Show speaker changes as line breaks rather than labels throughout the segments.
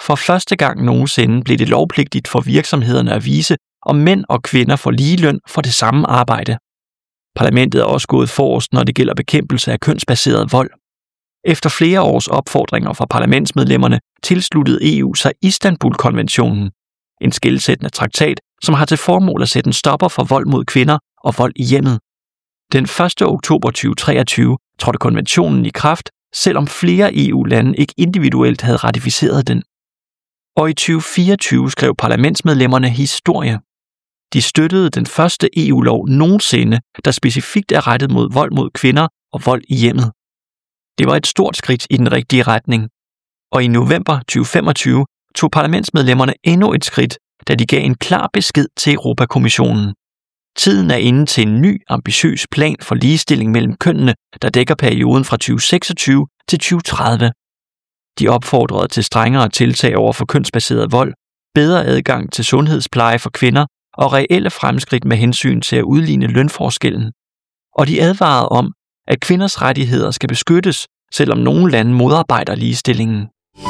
For første gang nogensinde blev det lovpligtigt for virksomhederne at vise, om mænd og kvinder får lige løn for det samme arbejde. Parlamentet er også gået forrest, når det gælder bekæmpelse af kønsbaseret vold. Efter flere års opfordringer fra parlamentsmedlemmerne tilsluttede EU sig Istanbul-konventionen, en skelsættende traktat, som har til formål at sætte en stopper for vold mod kvinder og vold i hjemmet. Den 1. oktober 2023 trådte konventionen i kraft, selvom flere EU-lande ikke individuelt havde ratificeret den. Og i 2024 skrev parlamentsmedlemmerne historie. De støttede den første EU-lov nogensinde, der specifikt er rettet mod vold mod kvinder og vold i hjemmet. Det var et stort skridt i den rigtige retning. Og i november 2025 tog parlamentsmedlemmerne endnu et skridt, da de gav en klar besked til Europakommissionen. Tiden er inde til en ny, ambitiøs plan for ligestilling mellem kønnene, der dækker perioden fra 2026 til 2030. De opfordrede til strengere tiltag over for kønsbaseret vold, bedre adgang til sundhedspleje for kvinder og reelle fremskridt med hensyn til at udligne lønforskellen. Og de advarede om, at kvinders rettigheder skal beskyttes, selvom nogle lande modarbejder ligestillingen.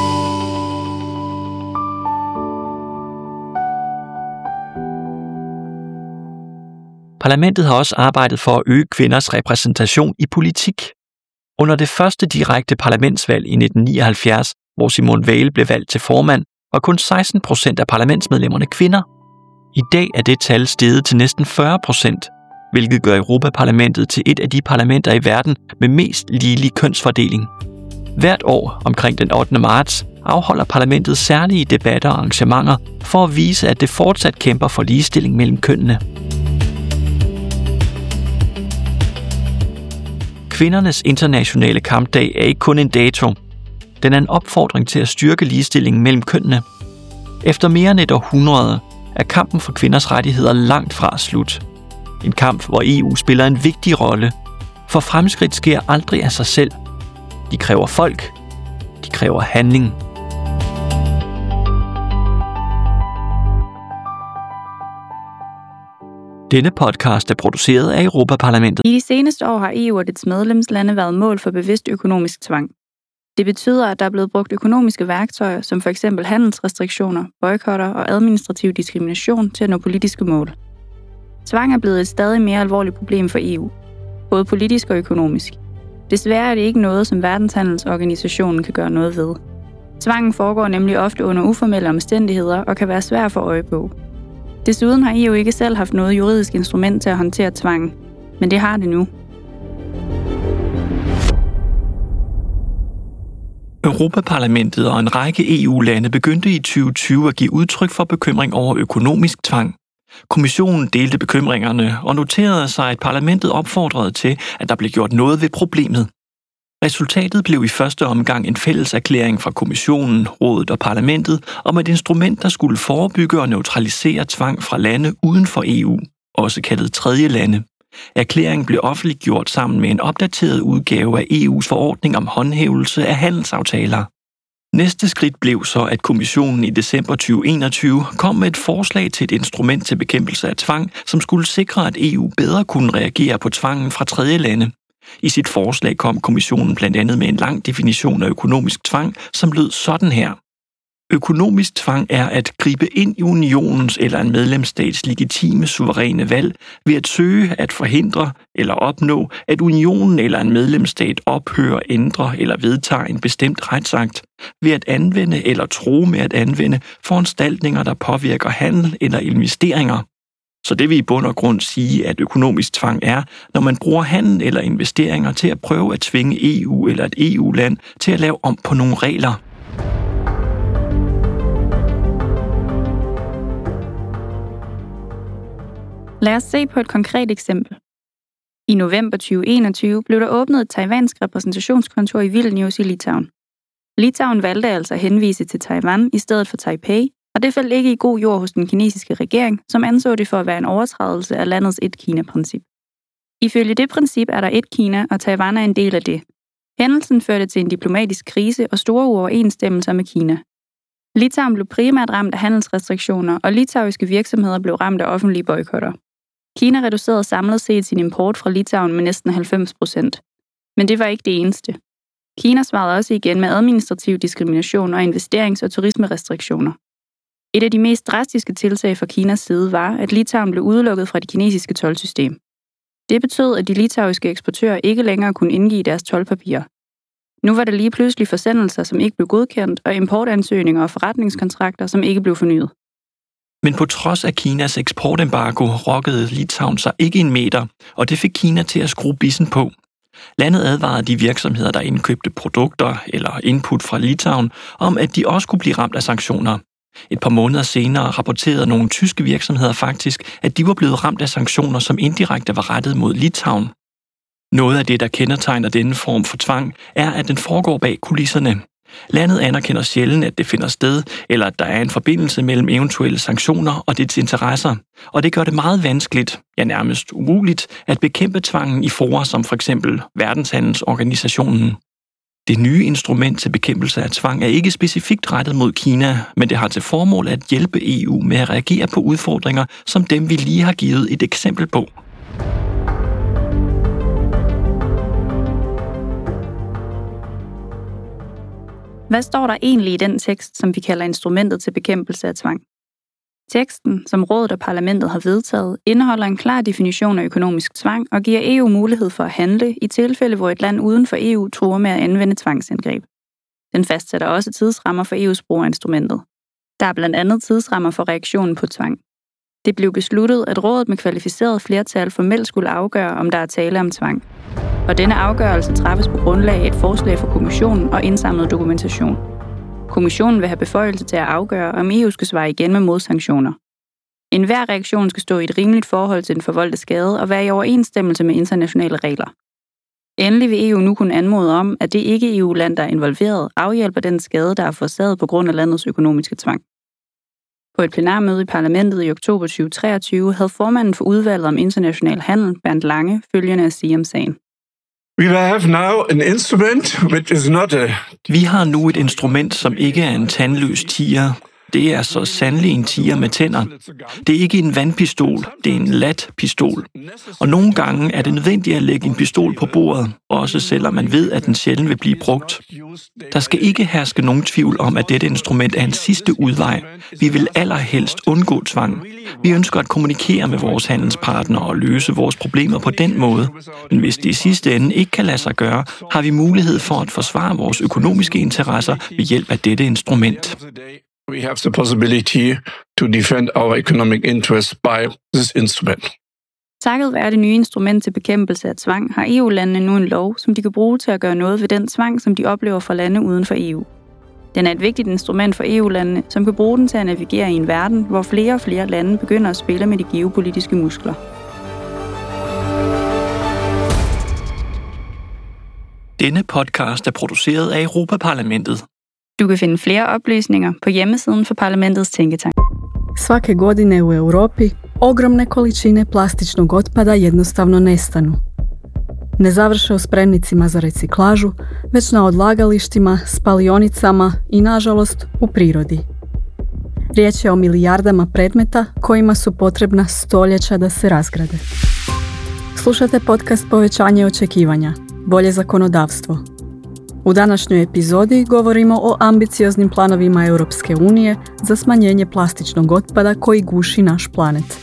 Parlamentet har også arbejdet for at øge kvinders repræsentation i politik. Under det første direkte parlamentsvalg i 1979, hvor Simone Veil blev valgt til formand, var kun 16% af parlamentsmedlemmerne kvinder. I dag er det tal steget til næsten 40%, hvilket gør Europaparlamentet til et af de parlamenter i verden med mest ligelig kønsfordeling. Hvert år omkring den 8. marts afholder parlamentet særlige debatter og arrangementer for at vise, at det fortsat kæmper for ligestilling mellem kønnene. Kvindernes internationale kampdag er ikke kun en dato. Den er en opfordring til at styrke ligestillingen mellem kønnene. Efter mere end et århundrede er kampen for kvinders rettigheder langt fra slut. En kamp, hvor EU spiller en vigtig rolle, for fremskridt sker aldrig af sig selv. De kræver folk. De kræver handling. Denne podcast er produceret af Europaparlamentet.
I de seneste år har EU og dets medlemslande været mål for bevidst økonomisk tvang. Det betyder, at der er blevet brugt økonomiske værktøjer, som f.eks. handelsrestriktioner, boykotter og administrativ diskrimination til at nå politiske mål. Tvang er blevet et stadig mere alvorligt problem for EU, både politisk og økonomisk. Desværre er det ikke noget, som Verdenshandelsorganisationen kan gøre noget ved. Tvangen foregår nemlig ofte under uformelle omstændigheder og kan være svær at få øje på. Desuden har EU ikke selv haft noget juridisk instrument til at håndtere tvangen, men det har det nu.
Europaparlamentet og en række EU-lande begyndte i 2020 at give udtryk for bekymring over økonomisk tvang. Kommissionen delte bekymringerne og noterede sig, at parlamentet opfordrede til, at der blev gjort noget ved problemet. Resultatet blev i første omgang en fælles erklæring fra Kommissionen, Rådet og Parlamentet om et instrument, der skulle forebygge og neutralisere tvang fra lande uden for EU, også kaldet tredje lande. Erklæringen blev offentliggjort sammen med en opdateret udgave af EU's forordning om håndhævelse af handelsaftaler. Næste skridt blev så, at Kommissionen i december 2021 kom med et forslag til et instrument til bekæmpelse af tvang, som skulle sikre, at EU bedre kunne reagere på tvangen fra tredje lande. I sit forslag kom Kommissionen blandt andet med en lang definition af økonomisk tvang, som lød sådan her. Økonomisk tvang er at gribe ind i unionens eller en medlemsstats legitime suveræne valg ved at søge at forhindre eller opnå, at unionen eller en medlemsstat ophører, ændrer eller vedtager en bestemt retsakt, ved at anvende eller true med at anvende foranstaltninger, der påvirker handel eller investeringer. Så det vil i bund og grund sige, at økonomisk tvang er, når man bruger handel eller investeringer til at prøve at tvinge EU eller et EU-land til at lave om på nogle regler.
Lad os se på et konkret eksempel. I november 2021 blev der åbnet et taiwansk repræsentationskontor i Vilnius i Litauen. Litauen valgte altså at henvise til Taiwan i stedet for Taipei, og det faldt ikke i god jord hos den kinesiske regering, som anså det for at være en overtrædelse af landets et-Kina-princip. Ifølge det princip er der et Kina, og Taiwan er en del af det. Hændelsen førte til en diplomatisk krise og store uoverensstemmelser med Kina. Litauen blev primært ramt af handelsrestriktioner, og litauiske virksomheder blev ramt af offentlige boykotter. Kina reducerede samlet set sin import fra Litauen med næsten 90%. Men det var ikke det eneste. Kina svarede også igen med administrativ diskrimination og investerings- og turismerestriktioner. Et af de mest drastiske tiltag fra Kinas side var, at Litauen blev udelukket fra det kinesiske toldsystem. Det betød, at de litauiske eksportører ikke længere kunne indgive deres toldpapirer. Nu var der lige pludselig forsendelser, som ikke blev godkendt, og importansøgninger og forretningskontrakter, som ikke blev fornyet.
Men på trods af Kinas eksportembargo rokkede Litauen sig ikke en meter, og det fik Kina til at skrue bissen på. Landet advarede de virksomheder, der indkøbte produkter eller input fra Litauen, om at de også kunne blive ramt af sanktioner. Et par måneder senere rapporterede nogle tyske virksomheder faktisk, at de var blevet ramt af sanktioner, som indirekte var rettet mod Litauen. Noget af det, der kendetegner denne form for tvang, er, at den foregår bag kulisserne. Landet anerkender sjældent, at det finder sted, eller at der er en forbindelse mellem eventuelle sanktioner og dets interesser, og det gør det meget vanskeligt, ja nærmest umuligt, at bekæmpe tvangen i fora som for eksempel Verdenshandelsorganisationen. Det nye instrument til bekæmpelse af tvang er ikke specifikt rettet mod Kina, men det har til formål at hjælpe EU med at reagere på udfordringer, som dem vi lige har givet et eksempel på.
Hvad står der egentlig i den tekst, som vi kalder instrumentet til bekæmpelse af tvang? Teksten, som rådet og parlamentet har vedtaget, indeholder en klar definition af økonomisk tvang og giver EU mulighed for at handle i tilfælde, hvor et land uden for EU truer med at anvende tvangsindgreb. Den fastsætter også tidsrammer for EU's brug af instrumentet. Der er blandt andet tidsrammer for reaktionen på tvang. Det blev besluttet, at rådet med kvalificeret flertal formelt skulle afgøre, om der er tale om tvang. Og denne afgørelse træffes på grundlag af et forslag fra kommissionen og indsamlet dokumentation. Kommissionen vil have beføjelse til at afgøre, om EU skal svare igen med modsanktioner. Enhver reaktion skal stå i et rimeligt forhold til den forvoldte skade og være i overensstemmelse med internationale regler. Endelig vil EU nu kunne anmode om, at det ikke EU-land, der er involveret, afhjælper den skade, der er forårsaget på grund af landets økonomiske tvang. På et plenarmøde i parlamentet i oktober 2023 havde formanden for udvalget om international handel, Bernd Lange, følgende at sige om sagen.
Vi har nu et instrument, som ikke er en tandløs tiger. Det er så sandelig en tiger med tænder. Det er ikke en vandpistol, det er en latpistol. Og nogle gange er det nødvendigt at lægge en pistol på bordet, også selvom man ved, at den sjældent vil blive brugt. Der skal ikke herske nogen tvivl om, at dette instrument er en sidste udvej. Vi vil allerhelst undgå tvang. Vi ønsker at kommunikere med vores handelspartnere og løse vores problemer på den måde. Men hvis det i sidste ende ikke kan lade sig gøre, har vi mulighed for at forsvare vores økonomiske interesser ved hjælp af dette instrument.
We have the possibility to defend our economic interests by this instrument.
Takket være det nye instrument til bekæmpelse af tvang, har EU-landene nu en lov, som de kan bruge til at gøre noget ved den tvang, som de oplever fra lande uden for EU. Den er et vigtigt instrument for EU-landene, som kan bruge den til at navigere i en verden, hvor flere og flere lande begynder at spille med de geopolitiske muskler.
Denne podcast er produceret af Europaparlamentet.
Du kan finde flere oplysninger på hjemmesiden for parlamentets tænketank.
Svake godine u Europi ogromne količine plastičnog otpada jednostavno nestanu. Ne završe u spremnicima za reciklažu, već na odlagalištima, spalionicama i, nažalost, u prirodi. Riječ je o milijardama predmeta kojima su potrebna stoljeća da se razgrade. Slušate podcast Povećanje očekivanja, bolje zakonodavstvo. U današnjoj epizodi govorimo o ambicioznim planovima Europske unije za smanjenje plastičnog otpada koji guši naš planet.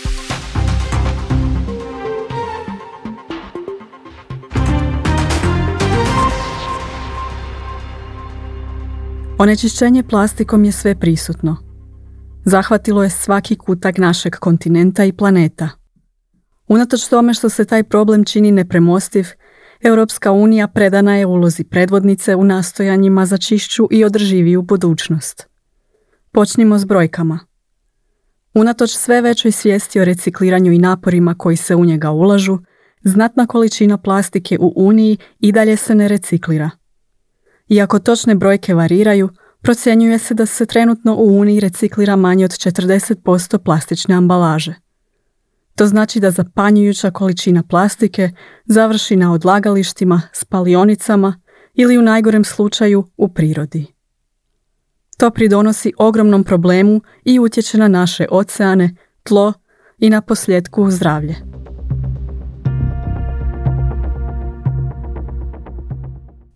Onečišćenje plastikom je sve prisutno. Zahvatilo je svaki kutak našeg kontinenta i planeta. Unatoč tome što se taj problem čini nepremostiv, Europska unija predana je ulozi predvodnice u nastojanjima za čišću i održiviju budućnost. Počnimo s brojkama. Unatoč sve većoj svijesti o recikliranju i naporima koji se u njega ulažu, znatna količina plastike u Uniji i dalje se ne reciklira. Iako točne brojke variraju, procjenjuje se da se trenutno u Uniji reciklira manje od 40% plastične ambalaže. To znači da zapanjujuća količina plastike završi na odlagalištima, spalionicama ili u najgorem slučaju u prirodi. To pridonosi ogromnom problemu i utječe na naše oceane, tlo i na posljedku zdravlje.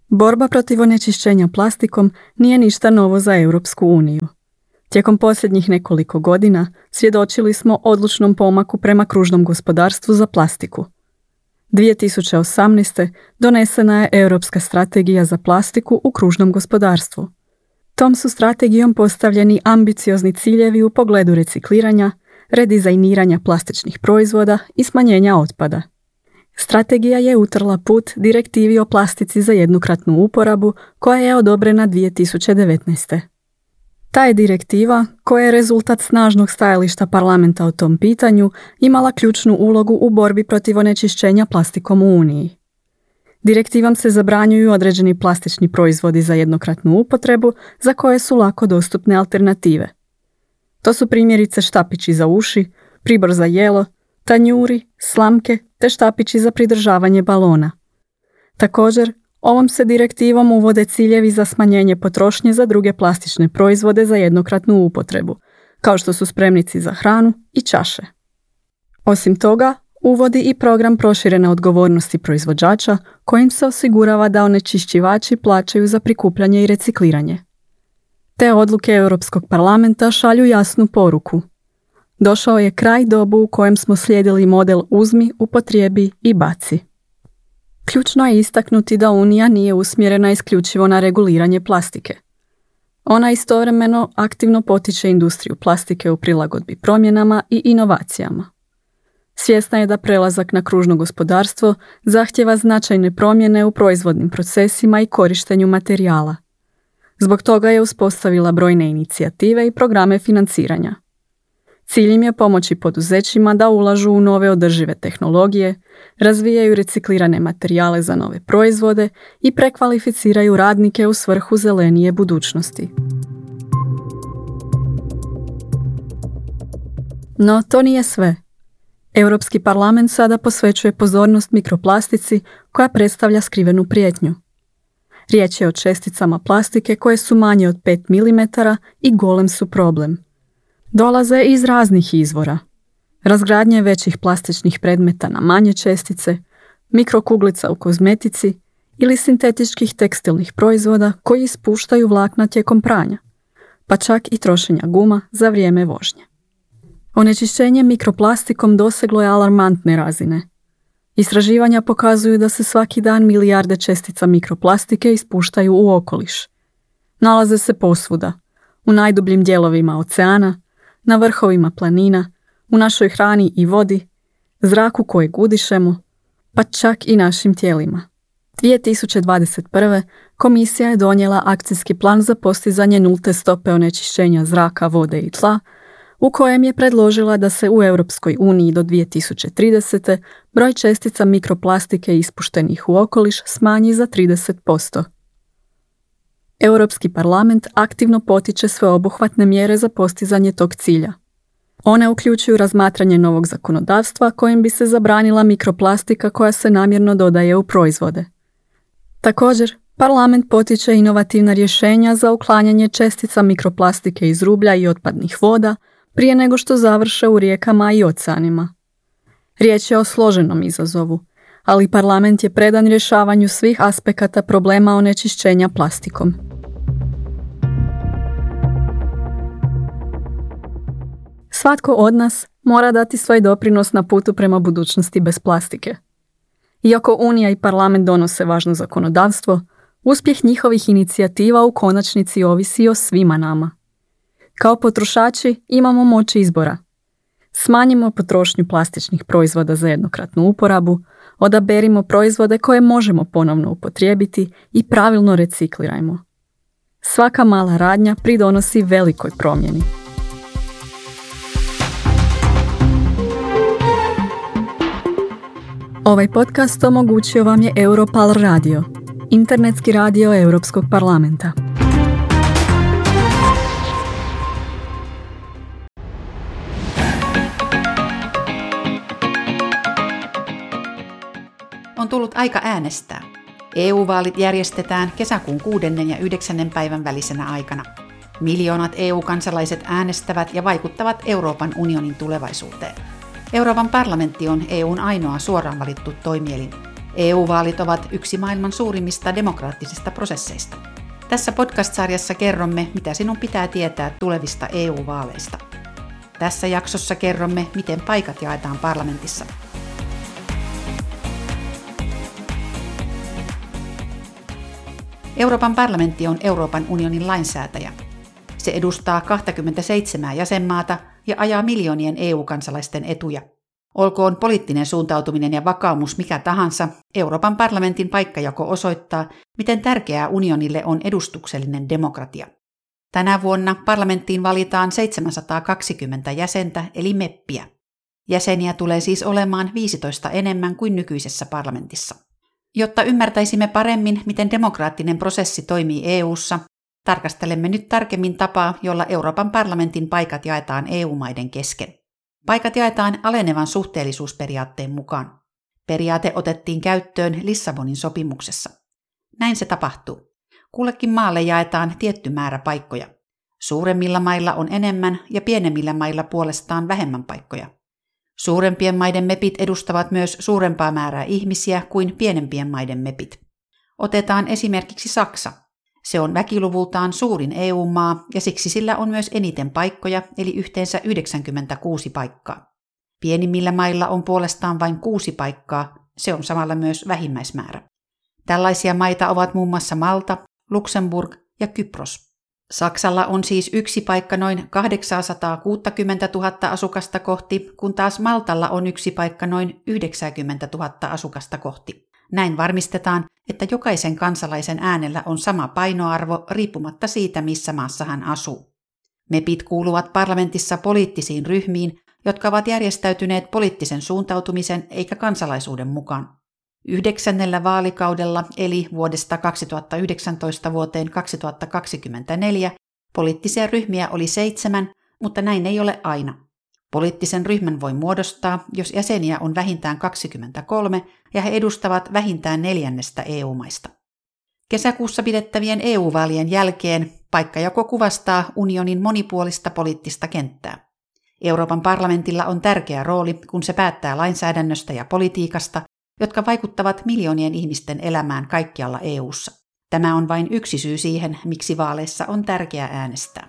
Borba protiv onečišćenja plastikom nije ništa novo za Europsku uniju. Tijekom posljednjih nekoliko godina svjedočili smo odlučnom pomaku prema kružnom gospodarstvu za plastiku. 2018. donesena je Europska strategija za plastiku u kružnom gospodarstvu. Tom su strategijom postavljeni ambiciozni ciljevi u pogledu recikliranja, redizajniranja plastičnih proizvoda i smanjenja otpada. Strategija je utrla put direktivi o plastici za jednokratnu uporabu koja je odobrena 2019. Ta je direktiva, koja je rezultat snažnog stajališta parlamenta o tom pitanju, imala ključnu ulogu u borbi protiv onečišćenja plastikom u Uniji. Direktivom se zabranjuju određeni plastični proizvodi za jednokratnu upotrebu za koje su lako dostupne alternative. To su primjerice štapići za uši, pribor za jelo, tanjuri, slamke te štapići za pridržavanje balona. Također, ovom se direktivom uvode ciljevi za smanjenje potrošnje za druge plastične proizvode za jednokratnu upotrebu, kao što su spremnici za hranu i čaše. Osim toga, uvodi i program proširene odgovornosti proizvođača kojim se osigurava da onečišćivači plaćaju za prikupljanje i recikliranje. Te odluke Europskog parlamenta šalju jasnu poruku. Došao je kraj dobu u kojem smo slijedili model uzmi, upotrijebi i baci. Ključno je istaknuti da Unija nije usmjerena isključivo na reguliranje plastike. Ona istovremeno aktivno potiče industriju plastike u prilagodbi promjenama i inovacijama. Svjesna je da prelazak na kružno gospodarstvo zahtjeva značajne promjene u proizvodnim procesima i korištenju materijala. Zbog toga je uspostavila brojne inicijative i programe financiranja. Cilj im je pomoći poduzećima da ulažu u nove održive tehnologije, razvijaju reciklirane materijale za nove proizvode i prekvalificiraju radnike u svrhu zelenije budućnosti. No, to nije sve. Europski parlament sada posvećuje pozornost mikroplastici koja predstavlja skrivenu prijetnju. Riječ je o česticama plastike koje su manje od 5 mm i golem su problem. Dolaze iz raznih izvora. Razgradnje većih plastičnih predmeta na manje čestice, mikrokuglica u kozmetici ili sintetičkih tekstilnih proizvoda koji ispuštaju vlakna tijekom pranja, pa čak i trošenja guma za vrijeme vožnje. Onečišćenje mikroplastikom doseglo je alarmantne razine. Istraživanja pokazuju da se svaki dan milijarde čestica mikroplastike ispuštaju u okoliš. Nalaze se posvuda, u najdubljim dijelovima oceana, na vrhovima planina, u našoj hrani i vodi, zraku kojeg udišemo, pa čak i našim tijelima. 2021. komisija je donijela akcijski plan za postizanje nulte stope onečišćenja zraka, vode i tla, u kojem je predložila da se u Europskoj uniji do 2030. broj čestica mikroplastike ispuštenih u okoliš smanji za 30%. Europski parlament aktivno potiče sveobuhvatne mjere za postizanje tog cilja. One uključuju razmatranje novog zakonodavstva kojim bi se zabranila mikroplastika koja se namjerno dodaje u proizvode. Također, parlament potiče inovativna rješenja za uklanjanje čestica mikroplastike iz rublja i otpadnih voda prije nego što završe u rijekama i oceanima. Riječ je o složenom izazovu, ali parlament je predan rješavanju svih aspekata problema onečišćenja plastikom. Svatko od nas mora dati svoj doprinos na putu prema budućnosti bez plastike. Iako Unija i parlament donose važno zakonodavstvo, uspjeh njihovih inicijativa u konačnici ovisi o svima nama. Kao potrošači imamo moć izbora. Smanjimo potrošnju plastičnih proizvoda za jednokratnu uporabu, odaberimo proizvode koje možemo ponovno upotrijebiti i pravilno reciklirajmo. Svaka mala radnja pridonosi velikoj promjeni. Ovaj podcast omogućio vam je Europal Radio, internetski radio Europskog parlamenta.
On tullut aika äänestää. EU-vaalit järjestetään kesäkuun 6. ja 9. päivän välisenä aikana. Miljoonat EU-kansalaiset äänestävät ja vaikuttavat Euroopan unionin tulevaisuuteen. Euroopan parlamentti on EUn ainoa suoraan valittu toimielin. EU-vaalit ovat yksi maailman suurimmista demokraattisista prosesseista. Tässä podcast-sarjassa kerromme, mitä sinun pitää tietää tulevista EU-vaaleista. Tässä jaksossa kerromme, miten paikat jaetaan parlamentissa. Euroopan parlamentti on Euroopan unionin lainsäätäjä. Se edustaa 27 jäsenmaata ja ajaa miljoonien EU-kansalaisten etuja. Olkoon poliittinen suuntautuminen ja vakaumus mikä tahansa, Euroopan parlamentin paikkajako osoittaa, miten tärkeää unionille on edustuksellinen demokratia. Tänä vuonna parlamenttiin valitaan 720 jäsentä eli meppiä. Jäseniä tulee siis olemaan 15 enemmän kuin nykyisessä parlamentissa. Jotta ymmärtäisimme paremmin, miten demokraattinen prosessi toimii EU:ssa, tarkastelemme nyt tarkemmin tapaa, jolla Euroopan parlamentin paikat jaetaan EU-maiden kesken. Paikat jaetaan alenevan suhteellisuusperiaatteen mukaan. Periaate otettiin käyttöön Lissabonin sopimuksessa. Näin se tapahtuu. Kullekin maalle jaetaan tietty määrä paikkoja. Suuremmilla mailla on enemmän ja pienemmillä mailla puolestaan vähemmän paikkoja. Suurempien maiden mepit edustavat myös suurempaa määrää ihmisiä kuin pienempien maiden mepit. Otetaan esimerkiksi Saksa. Se on väkiluvultaan suurin EU-maa ja siksi sillä on myös eniten paikkoja, eli yhteensä 96 paikkaa. Pienimmillä mailla on puolestaan vain 6 paikkaa, se on samalla myös vähimmäismäärä. Tällaisia maita ovat muun muassa Malta, Luxemburg ja Kypros. Saksalla on siis yksi paikka noin 860 000 asukasta kohti, kun taas Maltalla on yksi paikka noin 90 000 asukasta kohti. Näin varmistetaan, että jokaisen kansalaisen äänellä on sama painoarvo riippumatta siitä, missä maassa hän asuu. Mepit kuuluvat parlamentissa poliittisiin ryhmiin, jotka ovat järjestäytyneet poliittisen suuntautumisen eikä kansalaisuuden mukaan. 9. vaalikaudella, eli vuodesta 2019 vuoteen 2024, poliittisia ryhmiä oli 7, mutta näin ei ole aina. Poliittisen ryhmän voi muodostaa, jos jäseniä on vähintään 23 ja he edustavat vähintään 4 EU-maista. Kesäkuussa pidettävien EU-vaalien jälkeen paikkajako kuvastaa unionin monipuolista poliittista kenttää. Euroopan parlamentilla on tärkeä rooli, kun se päättää lainsäädännöstä ja politiikasta, jotka vaikuttavat miljoonien ihmisten elämään kaikkialla EU:ssa. Tämä on vain yksi syy siihen, miksi vaaleissa on tärkeää äänestää.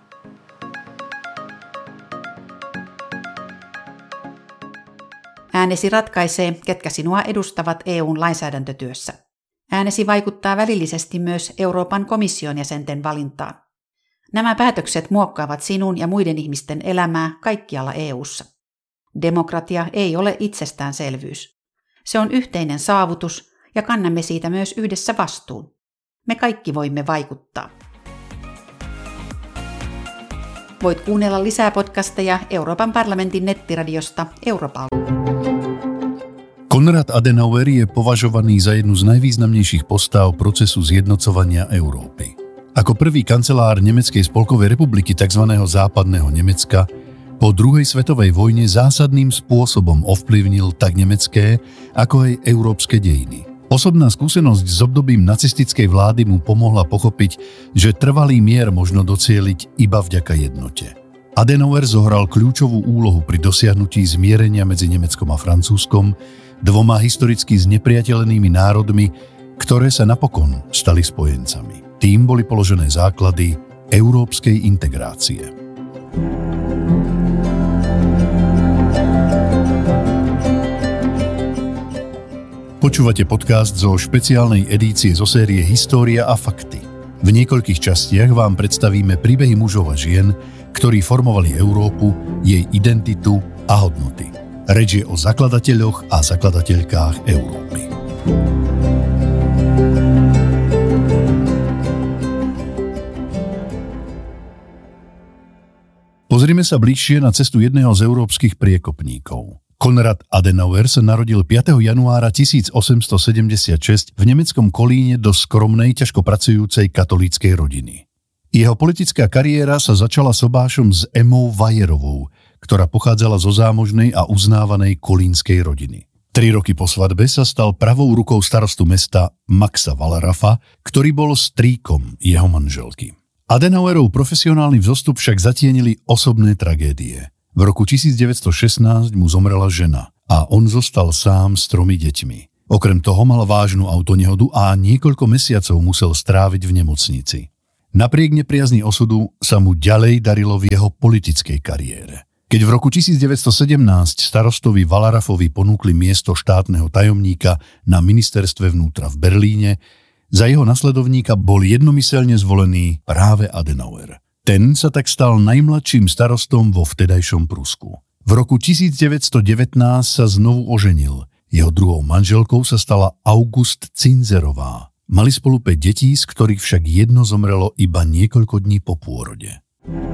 Äänesi ratkaisee, ketkä sinua edustavat EU:n lainsäädäntötyössä. Äänesi vaikuttaa välillisesti myös Euroopan komission jäsenten valintaan. Nämä päätökset muokkaavat sinun ja muiden ihmisten elämää kaikkialla EU:ssa. Demokratia ei ole itsestäänselvyys. Se on yhteinen saavutus ja kannamme siitä myös yhdessä vastuun. Me kaikki voimme vaikuttaa. Voit kuunnella lisää podcasteja Euroopan parlamentin nettiradiosta Europal.
Konrad Adenauer je považovaný za jednu z najvýznamnejších postáv procesu zjednocovania Európy. Ako prvý kancelár Nemeckej spolkovej republiky tzv. Západného Nemecka po druhej svetovej vojne zásadným spôsobom ovplyvnil tak nemecké, ako aj európske dejiny. Osobná skúsenosť s obdobím nacistickej vlády mu pomohla pochopiť, že trvalý mier možno docieliť iba vďaka jednote. Adenauer zohral kľúčovú úlohu pri dosiahnutí zmierenia medzi Nemeckom a Francúzskom, dvoma historicky znepriateľenými národmi, ktoré sa napokon stali spojencami. Tým boli položené základy európskej integrácie. Počúvate podcast zo špeciálnej edície zo série História a fakty. V niekoľkých častiach vám predstavíme príbehy mužov a žien, ktorí formovali Európu, jej identitu a hodnoty. Reč je o zakladateľoch a zakladateľkách Európy. Pozrime sa bližšie na cestu jedného z európskych priekopníkov. Konrad Adenauer sa narodil 5. januára 1876 v nemeckom Kolíne do skromnej, ťažko pracujúcej katolíckej rodiny. Jeho politická kariéra sa začala sobášom s Emou Vajerovou, ktorá pochádzala zo zámožnej a uznávanej kolínskej rodiny. 3 roky po svadbe sa stal pravou rukou starostu mesta Maxa Wallrafa, ktorý bol strýkom jeho manželky. Adenauerov profesionálny vzostup však zatienili osobné tragédie. V roku 1916 mu zomrela žena a on zostal sám s 3 deťmi. Okrem toho mal vážnu autonehodu a niekoľko mesiacov musel stráviť v nemocnici. Napriek nepriazni osudu sa mu ďalej darilo v jeho politickej kariére. Keď v roku 1917 starostovi Valarafovi ponúkli miesto štátneho tajomníka na ministerstve vnútra v Berlíne, za jeho nasledovníka bol jednomyselne zvolený práve Adenauer. Ten sa tak stal najmladším starostom vo vtedajšom Prusku. V roku 1919 sa znovu oženil. Jeho druhou manželkou sa stala August Cinzerová. Mali spolu 5 detí, z ktorých však jedno zomrelo iba niekoľko dní po pôrode.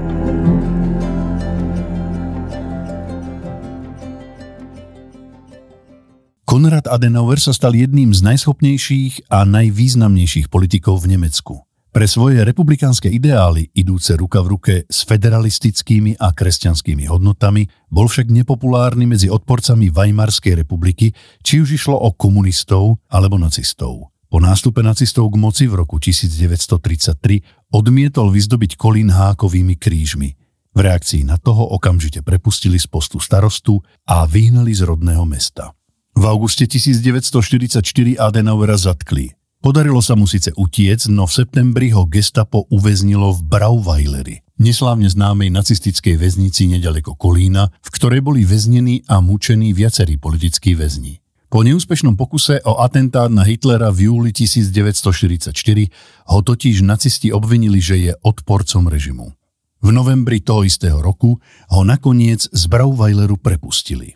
Konrad Adenauer sa stal jedným z najschopnejších a najvýznamnejších politikov v Nemecku. Pre svoje republikánske ideály, idúce ruka v ruke s federalistickými a kresťanskými hodnotami, bol však nepopulárny medzi odporcami Weimarskej republiky, či už išlo o komunistov alebo nacistov. Po nástupe nacistov k moci v roku 1933 odmietol vyzdobiť kolín hákovými krížmi. V reakcii na toho okamžite prepustili z postu starostu a vyhnali z rodného mesta. V auguste 1944 Adenauera zatkli. Podarilo sa mu síce utiec, no v septembri ho gestapo uväznilo v Brauweileri, neslávne známej nacistickej väznici neďaleko Kolína, v ktorej boli väznení a mučení viacerí politickí väzni. Po neúspešnom pokuse o atentát na Hitlera v júli 1944 ho totiž nacisti obvinili, že je odporcom režimu. V novembri toho istého roku ho nakoniec z Brauweileru prepustili.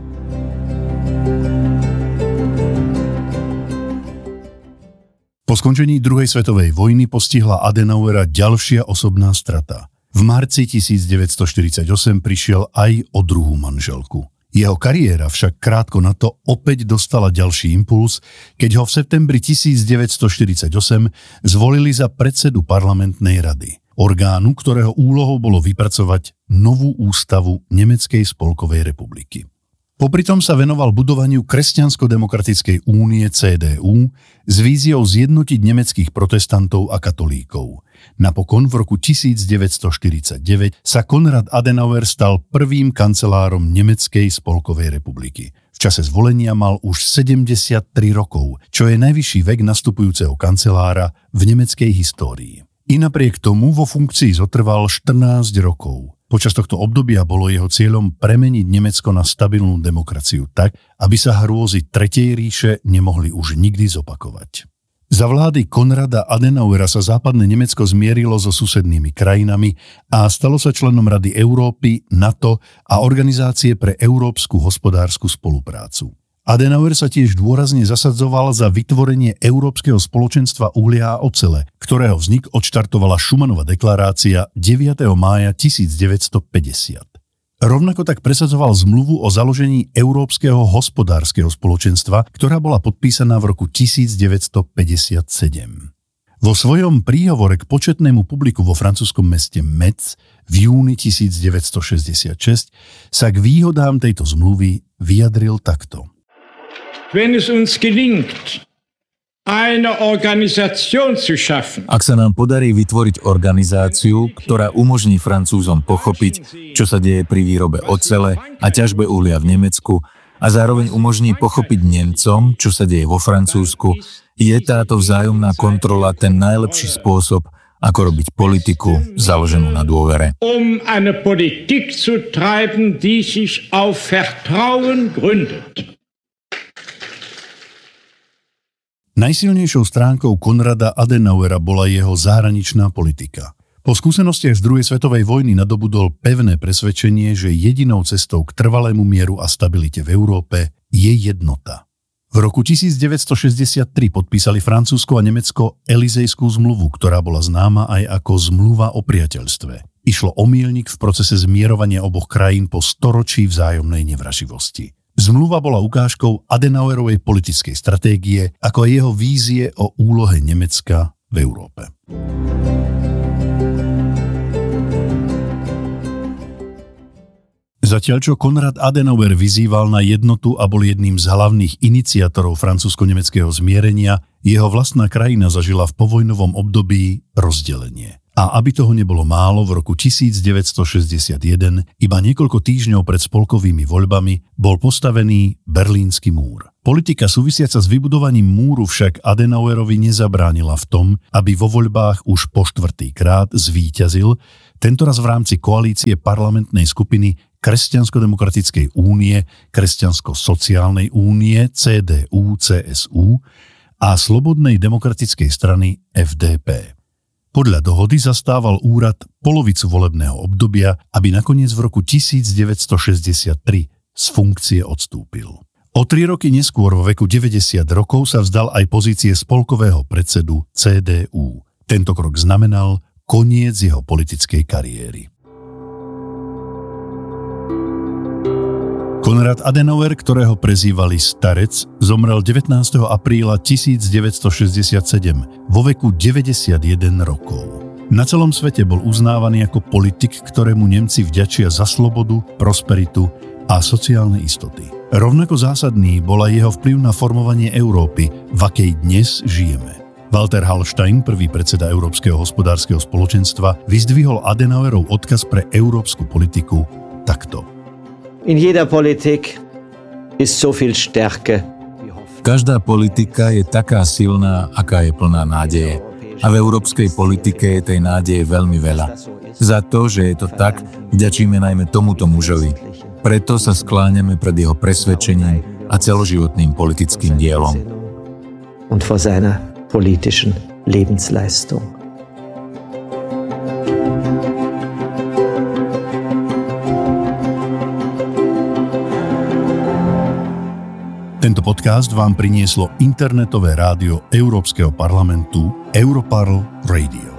Po skončení druhej svetovej vojny postihla Adenauera ďalšia osobná strata. V marci 1948 prišiel aj o druhú manželku. Jeho kariéra však krátko na to opäť dostala ďalší impuls, keď ho v septembri 1948 zvolili za predsedu parlamentnej rady, orgánu, ktorého úlohou bolo vypracovať novú ústavu Nemeckej spolkovej republiky. Popritom sa venoval budovaniu Kresťansko-demokratickej únie CDU s víziou zjednotiť nemeckých protestantov a katolíkov. Napokon v roku 1949 sa Konrad Adenauer stal prvým kancelárom Nemeckej spolkovej republiky. V čase zvolenia mal už 73 rokov, čo je najvyšší vek nastupujúceho kancelára v nemeckej histórii. I napriek tomu vo funkcii zotrval 14 rokov. Počas tohto obdobia bolo jeho cieľom premeniť Nemecko na stabilnú demokraciu tak, aby sa hrôzy Tretej ríše nemohli už nikdy zopakovať. Za vlády Konrada Adenauera sa západné Nemecko zmierilo so susednými krajinami a stalo sa členom Rady Európy, NATO a Organizácie pre európsku hospodársku spoluprácu. Adenauer sa tiež dôrazne zasadzoval za vytvorenie Európskeho spoločenstva uhlia a ocele, ktorého vznik odštartovala Schumannova deklarácia 9. mája 1950. Rovnako tak presadzoval zmluvu o založení Európskeho hospodárskeho spoločenstva, ktorá bola podpísaná v roku 1957. Vo svojom príhovore k početnému publiku vo francúzskom meste Metz v júni 1966 sa k výhodám tejto zmluvy vyjadril takto.
Wenn es uns gelingt, eine Organisation zu schaffen.
Ak sa nám podarí vytvoriť organizáciu, ktorá umožní Francúzom pochopiť, čo sa deje pri výrobe ocele a ťažbe uhlia v Nemecku a zároveň umožní pochopiť Nemcom, čo sa deje vo Francúzsku, je táto vzájomná kontrola ten najlepší spôsob, ako robiť politiku založenú na dôvere.
Eine Politik zu treiben, die sich auf Vertrauen gründet.
Najsilnejšou stránkou Konrada Adenauera bola jeho zahraničná politika. Po skúsenostiach z druhej svetovej vojny nadobudol pevné presvedčenie, že jedinou cestou k trvalému mieru a stabilite v Európe je jednota. V roku 1963 podpísali Francúzsko a Nemecko Elizejskú zmluvu, ktorá bola známa aj ako zmluva o priateľstve. Išlo o míľnik v procese zmierovania oboch krajín po storočí vzájomnej nevraživosti. Zmluva bola ukážkou Adenauerovej politickej stratégie, ako aj jeho vízie o úlohe Nemecka v Európe. Zatiaľ, čo Konrad Adenauer vyzýval na jednotu a bol jedným z hlavných iniciátorov francúzsko-nemeckého zmierenia, jeho vlastná krajina zažila v povojnovom období rozdelenie. A aby toho nebolo málo, v roku 1961, iba niekoľko týždňov pred spolkovými voľbami, bol postavený Berlínsky múr. Politika súvisiaca s vybudovaním múru však Adenauerovi nezabránila v tom, aby vo voľbách už po 4. krát zvíťazil, tentoraz v rámci koalície parlamentnej skupiny Kresťansko-demokratickej únie, Kresťansko-sociálnej únie, CDU-CSU a Slobodnej demokratickej strany FDP. Podľa dohody zastával úrad polovicu volebného obdobia, aby nakoniec v roku 1963 z funkcie odstúpil. O 3 roky neskôr vo veku 90 rokov sa vzdal aj pozície spolkového predsedu CDU. Tento krok znamenal koniec jeho politickej kariéry. Konrad Adenauer, ktorého prezývali Starec, zomrel 19. apríla 1967 vo veku 91 rokov. Na celom svete bol uznávaný ako politik, ktorému Nemci vďačia za slobodu, prosperitu a sociálne istoty. Rovnako zásadný bol aj jeho vplyv na formovanie Európy, v akej dnes žijeme. Walter Hallstein, prvý predseda Európskeho hospodárskeho spoločenstva, vyzdvihol Adenauerov odkaz pre európsku politiku takto.
In jeder Politik ist so viel Stärke.
Každá politika je taká silná, aká je plná nádeje. A v európskej politike je tej nádeje veľmi veľa. Za to, že je to tak, vďačíme najmä tomuto mužovi. Preto sa skláňame pred jeho presvedčením a celoživotným politickým dielom.
Und vor seiner politischen Lebensleistung.
Tento podcast vám prinieslo internetové rádio Európskeho parlamentu Europarl Radio.